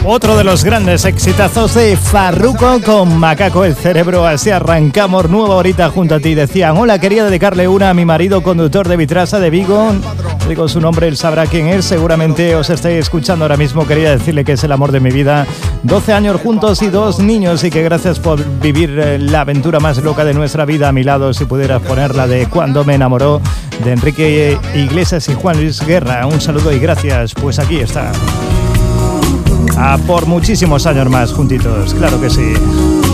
Otro de los grandes exitazos de Farruko con Macaco el Cerebro. Así arrancamos nueva horita junto a ti. Decían: hola, quería dedicarle una a mi marido, conductor de Vitrasa de Vigo. Digo su nombre, él sabrá quién es. Seguramente os estáis escuchando ahora mismo. Quería decirle que es el amor de mi vida. 12 años juntos y 2 niños. Y que gracias por vivir la aventura más loca de nuestra vida a mi lado. Si pudieras ponerla de Cuando me enamoró, de Enrique Iglesias y Juan Luis Guerra. Un saludo y gracias. Pues aquí está. A por muchísimos años más juntitos, claro que sí.